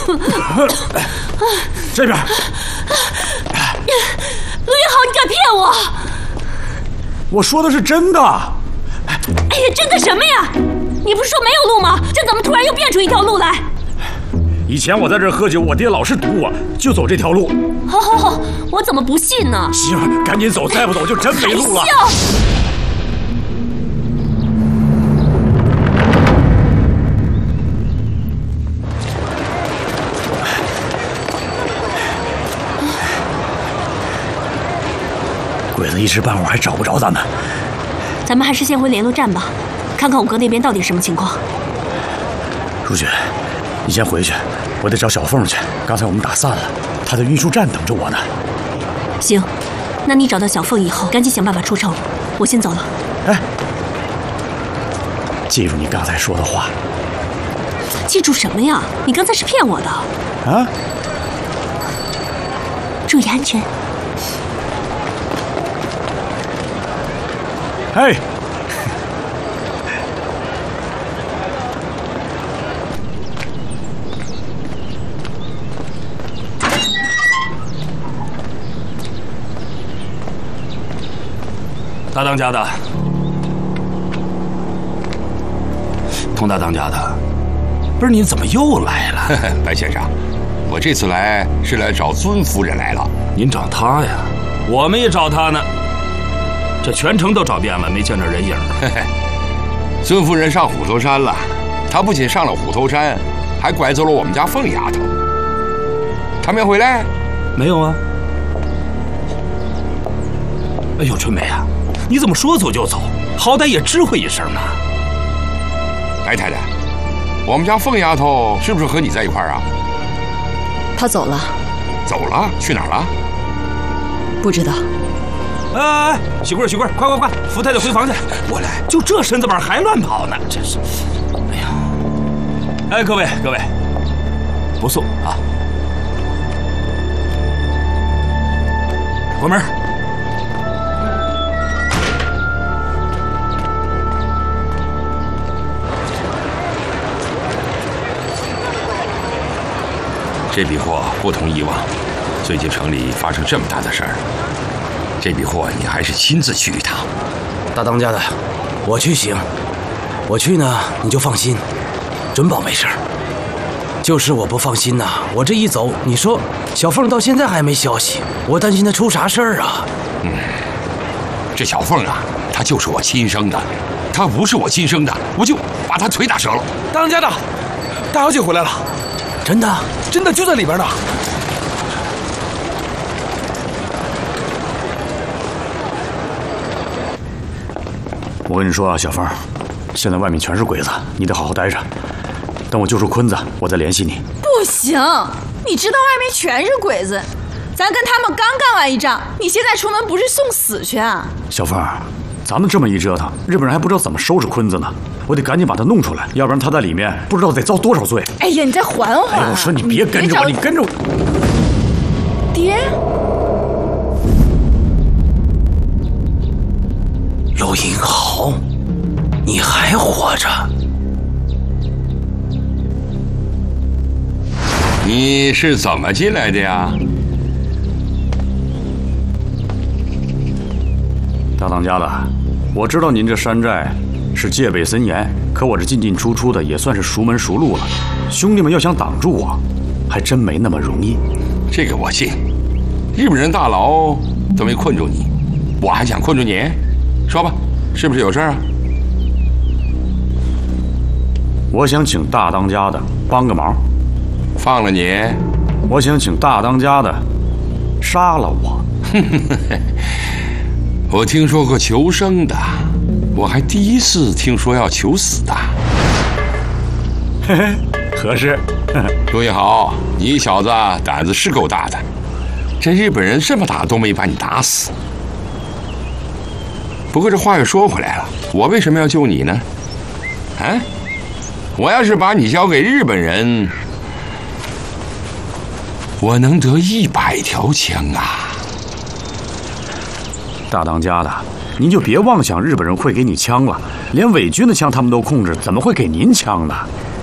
这边。 陆一豪，你敢骗我？ 我说的是真的。 哎呀，真的什么呀？你不是说没有路吗？这怎么突然又变出一条路来？ 以前我在这儿喝酒，我爹老是堵我，就走这条路。 好，我怎么不信呢？ 媳妇儿，赶紧走，再不走就真没路了。鬼子一时半会儿还找不着咱们。 咱们还是先回联络站吧，看看我哥那边到底什么情况。 如雪，你先回去，我得找小凤去。刚才我们打散了，她在运输站等着我呢。 行，那你找到小凤以后，赶紧想办法出城。我先走了。 哎，记住你刚才说的话。 记住什么呀？你刚才是骗我的。 啊？ 注意安全。 哎。 大当家的，佟大当家的，不是你怎么又来了？ 白先生，我这次来是来找尊夫人来了。 您找她呀？我们也找她呢。这全城都找遍了，没见着人影。 尊夫人上虎头山了，她不仅上了虎头山，还拐走了我们家凤丫头。她没回来？ 没有啊。哎呦，春梅啊！你怎么说走就走？好歹也知会一声嘛。 白太太，我们家凤丫头是不是和你在一块儿啊？ 她走了。 走了？去哪儿了？ 不知道。 哎，喜贵，快，扶太太回房去。我来。就这身子板还乱跑呢，真是。哎呀！哎，各位，不送啊。关门。 这笔货不同以往，最近城里发生这么大的事儿，这笔货你还是亲自去一趟。 大当家的，我去行，我去呢你就放心，准保没事儿。就是我不放心呐，我这一走，你说小凤到现在还没消息，我担心她出啥事儿啊？ 这小凤啊，她就是我亲生的，她不是我亲生的，我就把她腿打折了。 大当家的，大小姐回来了。真的就在里边呢。 我跟你说啊，小凤，现在外面全是鬼子，你得好好待着。等我救出坤子，我再联系你。 不行，你知道外面全是鬼子，咱跟他们刚干完一仗，你现在出门不是送死去啊？ 小凤，咱们这么一折腾，日本人还不知道怎么收拾坤子呢。我得赶紧把他弄出来，要不然他在里面不知道得遭多少罪。 哎呀，你再缓缓。 哎，我说你别跟着我，你跟着我。 爹， 陆英豪，你还活着？ 你是怎么进来的呀？ 大当家的，我知道您这山寨是戒备森严，可我这进进出出的也算是熟门熟路了。兄弟们要想挡住我，还真没那么容易。 这个我信，日本人大牢都没困住你，我还想困住你？说吧，是不是有事啊？ 我想请大当家的帮个忙。 放了你？ 我想请大当家的杀了我。 我听说过求生的，我还第一次听说要求死的。 嘿嘿，合适。 陆一豪，你小子胆子是够大的，这日本人这么打都没把你打死。不过这话又说回来了，我为什么要救你呢？啊？我要是把你交给日本人，我能得100条枪啊！ 大当家的，您就别妄想日本人会给你枪了，连伪军的枪他们都控制，怎么会给您枪呢？